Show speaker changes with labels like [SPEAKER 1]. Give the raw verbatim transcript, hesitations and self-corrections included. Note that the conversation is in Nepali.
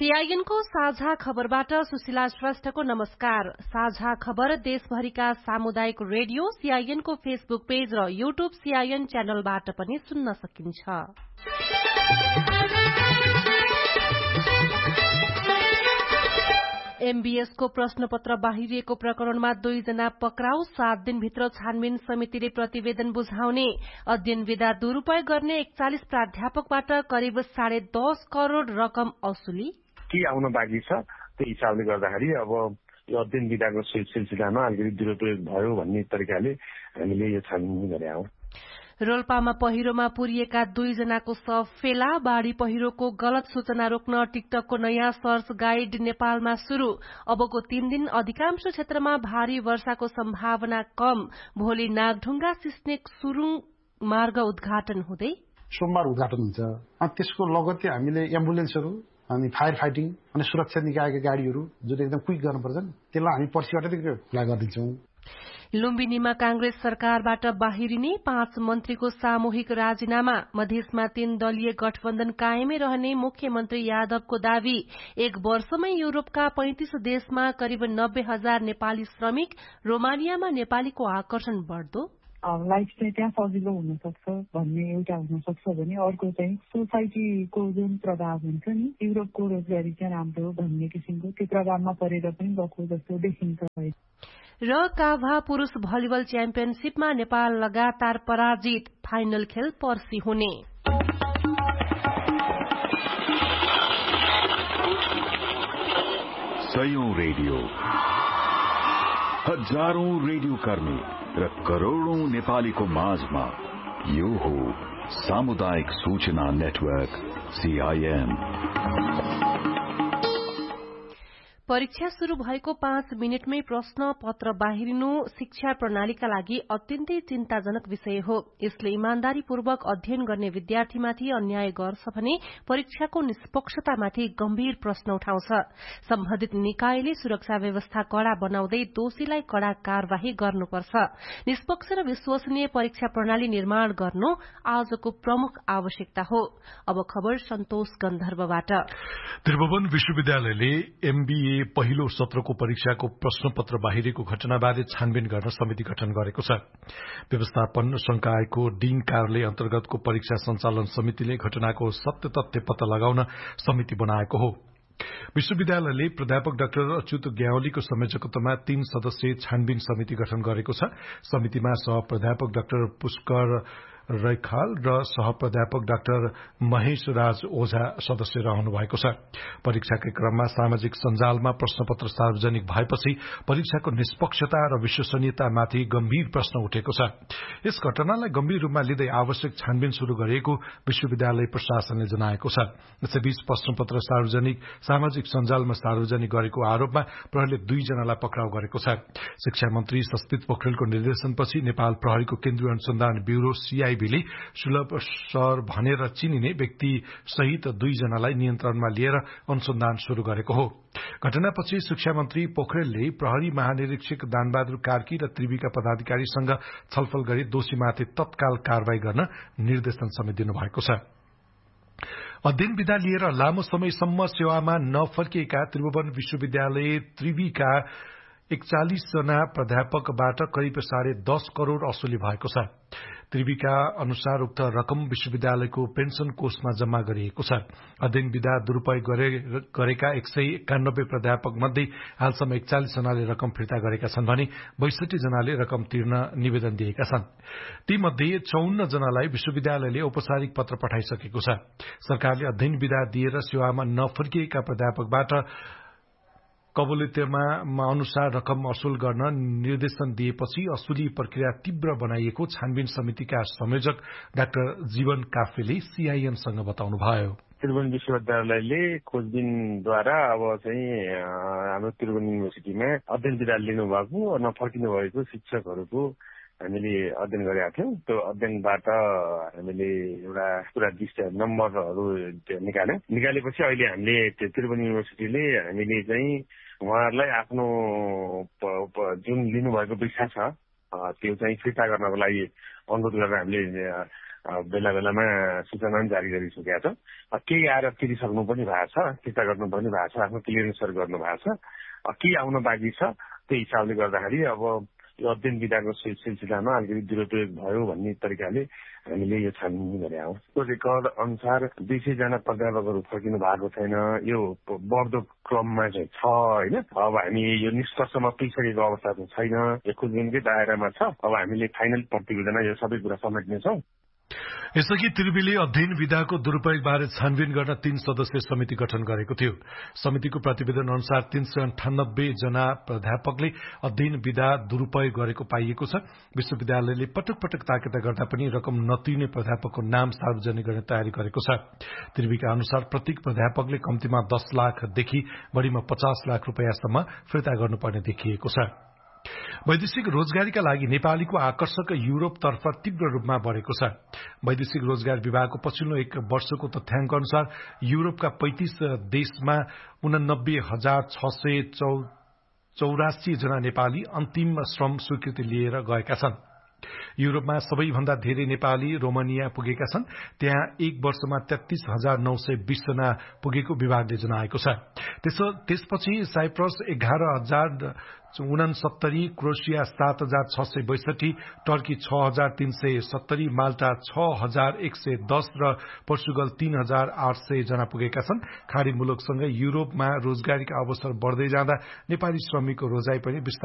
[SPEAKER 1] सीआईएनको साझा खबरबाट सुशीला श्रेष्ठको नमस्कार। साझा खबर देशभरिका सामुदायिक रेडियो सीआईएनको फेसबुक पेज र यूट्यूब सीआईएन च्यानलबाट पनि सुन्न सकिन्छ। एमबीएसको प्रश्नपत्र बाहिरिएको प्रकरणमा दुईजना पक्राउ, सात दिनभित्र छानबिन समितिले प्रतिवेदन बुझाउने। अध्ययन विधा दुरूपयोग गर्ने एकचालिस प्राध्यापकबाट करिब साढे दस करोड़ रकम असुली।
[SPEAKER 2] के आउन बाँकी छ त्यो हिसाबले गर्दाखेरि अब यो अध्ययन विधाको सिलसिलामा अलिकति दुरूपयोग भयो भन्ने तरिकाले हामीले यो छानबिन गरे हौं।
[SPEAKER 1] रोल्पामा पहिरोमा पुरिएका दुईजनाको शव फेला। बाढ़ी पहिरोको गलत सूचना रोक्न टिकटकको नयाँ सर्च गाइड नेपालमा शुरू। अबको तीन दिन अधिकांश क्षेत्रमा भारी वर्षाको सम्भावना कम। भोलि नागढुङ्गा सिस्ने सुरुङ मार्ग उद्घाटन हुँदै
[SPEAKER 3] सोमबार उद्घाटन हुन्छ। त्यसको लगत्तै हामीले एम्बुलेन्सहरू अनि फायर फाइटिङ अनि सुरक्षा निकायका गाडीहरू जुन एकदम क्विक गर्नुपर्छ नि त्यसलाई हामी पर्सिबाटै खुला गरिदिन्छौँ।
[SPEAKER 1] लुम्बिनीमा कांग्रेस सरकारबाट बाहिरिने पाँच मन्त्रीको सामूहिक राजीनामा। मधेसमा तीन दलीय गठबन्धन कायमै रहने मुख्यमन्त्री यादवको दावी। एक वर्षमै युरोपका पैंतिस देशमा करिब नब्बे हजार नेपाली श्रमिक। रोमानियामा नेपालीको आकर्षण बढ्दो।
[SPEAKER 4] लाइफ चाहिँ त्यहाँ सजिलो हुन सक्छ भन्ने एउटा हुन सक्छ भने अर्को चाहिँ सोसाइटीको जुन प्रभाव हुन्छ नि युरोपको रोजगारी चाहिँ राम्रो भन्ने किसिमको त्यो प्रभावमा परेर पनि गएको जस्तो देखिन्छ।
[SPEAKER 1] र काभा पुरूष भलिबल च्याम्पियनशीपमा नेपाल लगातार पराजित। फाइनल खेल पर्सि हुने।
[SPEAKER 5] सयौं रेडियो, हजारौं रेडियो कर्मी र करोड़ौं नेपालीको माझमा यो हो सामुदायिक सूचना नेटवर्क सीआईएन।
[SPEAKER 1] परीक्षा शुरू भएको पाँच मिनटमै प्रश्न पत्र बाहिरिनु शिक्षा प्रणालीका लागि अत्यन्तै चिन्ताजनक विषय हो। यसले इमान्दारीपूर्वक अध्ययन गर्ने विद्यार्थीमाथि अन्याय गर्छ भने परीक्षाको निष्पक्षतामाथि गम्भीर प्रश्न उठाउँछ। सम्बन्धित निकायले सुरक्षा व्यवस्था कड़ा बनाउँदै दोषीलाई कड़ा कार्यवाही गर्नुपर्छ। निष्पक्ष र विश्वसनीय परीक्षा प्रणाली निर्माण गर्नु आजको प्रमुख आवश्यकता हो। अब खबर सन्तोष गन्धर्वबाट।
[SPEAKER 6] त्रिभुवन विश्वविद्यालयले एमबीए पहिलो सत्रको परीक्षाको प्रश्नपत्र बाहिरेको घटनाबारे छानबिन गर्न समिति गठन गरेको छ। व्यवस्थापन संकायको डीन कार्यालय अन्तर्गतको परीक्षा सञ्चालन समितिले घटनाको सत्य तथ्य पत्ता लगाउन समिति बनाएको हो। विश्वविद्यालयले प्राध्यापक डाक्टर अच्युत ग्यावलीको संयोजकत्वमा तीन सदस्यीय छानबिन समिति गठन गरेको छ। समितिमा सह प्राध्यापक डाक्टर पुष्कर रैखाल र सहप्राध्यापक डाक्टर महेश राज ओझा सदस्य रहनु भएको छ। परीक्षाकै क्रममा सामाजिक सञ्जालमा प्रश्नपत्र सार्वजनिक भएपछि परीक्षाको निष्पक्षता र विश्वसनीयतामाथि गम्भीर प्रश्न उठेको छ। यस घटनालाई गम्भीर रूपमा लिँदै आवश्यक छानबिन शुरू गरिएको विश्वविद्यालय प्रशासनले जनाएको छ। यसैबीच प्रश्नपत्र सार्वजनिक सामाजिक सञ्जालमा सार्वजनिक गरेको आरोपमा प्रहरीले दुईजनालाई पक्राउ गरेको छ। शिक्षा मन्त्री सस्मित पोखरेलको निर्देशनपछि नेपाल प्रहरीको केन्द्रीय अनुसन्धान ब्यूरो सीआई ले सुलभ सर भनेर चिनिने व्यक्ति सहित दुईजनालाई नियन्त्रणमा लिएर अनुसन्धान शुरू गरेको हो। घटनापछि शिक्षा मन्त्री पोखरेलले प्रहरी महानिरीक्षक दानबहादुर कार्की र त्रिविका पदाधिकारीसँग छलफल गरी दोषीमाथि तत्काल कार्यवाही गर्न निर्देशन समेत दिनुभएको छ। अध्ययन विधा लिएर लामो समयसम्म सेवामा नफर्किएका त्रिभुवन विश्वविद्यालय त्रिविका एकचालिस जना प्राध्यापकबाट करिब साढे दस करोड़ असुली भएको छ। त्रिविका अनुसार उक्त रकम विश्वविद्यालयको पेन्सन कोषमा जम्मा गरिएको छ। अध्ययन विधा दुरूपयोग गरेका एक सय एकानब्बे प्राध्यापक मध्ये हालसम्म एकचालिस जनाले रकम फिर्ता गरेका छन् भने बैसठी जनाले रकम तिर्न निवेदन दिएका छन्। तीमध्ये चौन्न जनालाई विश्वविद्यालयले औपचारिक पत्र पठाइसकेको छ। सरकारले अध्ययन विधा दिएर सेवामा नफर्किएका प्राध्यापकबाट कबुलियतमा अनुसार रकम असुल गर्न निर्देशन दिएपछि असुली प्रक्रिया तीव्र बनाइएको छानबिन समितिका संयोजक डाक्टर जीवन काफेले सीआईएनसँग बताउनुभयो।
[SPEAKER 2] त्रिभुवन विश्वविद्यालयले खोजबिनद्वारा अब चाहिँ हाम्रो त्रिभुवन युनिभर्सिटीमा अध्ययन विधा लिनुभएको नफर्किनु भएको शिक्षकहरूको हामीले अध्ययन गरेका थियौँ। त्यो अध्ययनबाट हामीले एउटा पुरा लिस्ट नम्बरहरू निकाल्यौँ। निकालेपछि अहिले हामीले त्रिभुवन युनिभर्सिटीले हामीले चाहिँ उहाँहरूलाई आफ्नो जुन लिनुभएको पैसा छ त्यो चाहिँ फिर्ता गर्नको लागि अनुरोध गरेर हामीले बेला बेलामा सूचना जारी गरिसकेका छ। केही आएर तिरिसक्नु पनि भएको छ, फिर्ता गर्नु पनि भएको छ, आफ्नो क्लियरेन्सहरू गर्नु भएको छ, केही आउन बाँकी छ। त्यही हिसाबले गर्दाखेरि अब यो अध्ययन विधाको सिलसिलामा अलिकति दुरुपयोग भयो भन्ने तरिकाले हामीले यो छानबिन गरेका हौँ। त्यो रेकर्ड अनुसार दुई सय जना प्राध्यापकहरू फर्किनु भएको छैन, यो बढ्दो क्रममा चाहिँ छ होइन। अब हामी यो निष्कर्षमा पुगिसकेको अवस्था चाहिँ छैन, यो खोजबिनकै दायरामा छ। अब हामीले फाइनल प्रतिवेदनमा यो सबै कुरा समेट्नेछौँ।
[SPEAKER 6] यसअघि त्रिवेणीले अध्ययन विधाको दुरूपयोगबारे छानबिन गर्न तीन सदस्यीय समिति गठन गरेको थियो। समितिको प्रतिवेदन अनुसार तीन सय अन्ठानब्बे जना प्राध्यापकले अध्ययन विधा दुरूपयोग गरेको पाइएको छ। विश्वविद्यालयले पटक पटक ताकेता गर्दा पनि रकम नतिर्ने प्राध्यापकको नाम सार्वजनिक गर्ने तयारी गरेको छ। त्रिवेणीका अनुसार प्रत्येक प्राध्यापकले कम्तीमा दस लाखदेखि बढ़ीमा पचास लाख रूपियाँसम्म फिर्ता गर्नुपर्ने देखिएको छ। वैदेशिक रोजगारीका लागि नेपालीको आकर्षक युरोपतर्फ तीव्र रूपमा बढ़ेको छ। वैदेशिक रोजगार विभागको पछिल्लो एक वर्षको तथ्याङ्क अनुसार युरोपका पैंतिस देशमा उनानब्बे हजार छ सय चौरासी जना नेपाली अन्तिम श्रम स्वीकृति लिएर गएका छन्। युरोपमा सबैभन्दा धेरै नेपाली रोमानिया पुगेका छन्। त्यहाँ एक वर्षमा तेत्तीस हजार नौ सय बीस जना पुगेको विभागले जनाएको छ। त्यसपछि साइप्रस एघार हजार उनसत्तरी, क्रोएसिया सात हजार छ सय बैसठी, टर्की छ हजार तीन सय सत्तरी, माल्टा छ हजार एक सय दस र पोर्चुगल तीन हजार आठ सय जना पुगेका छन्। खाड़ी मुलुकसँगै युरोपमा रोजगारीका अवसर बढ़दै जाँदा नेपाली श्रमिकको रोजाई पनि